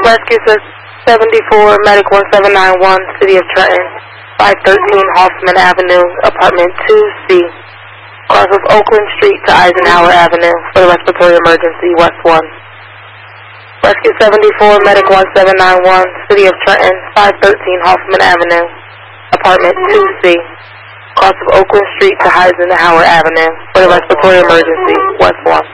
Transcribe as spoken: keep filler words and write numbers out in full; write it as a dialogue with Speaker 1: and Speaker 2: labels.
Speaker 1: Rescue seventy-four, Medic one seven nine one, City of Trenton, five thirteen Hoffman Avenue, Apartment two C, cross of Oakland Street to Eisenhower Avenue for the respiratory emergency, West one. Rescue seventy-four, Medic one seven nine one, City of Trenton, five thirteen Hoffman Avenue, Apartment two C, cross of Oakland Street to Eisenhower Avenue for the respiratory emergency, West one.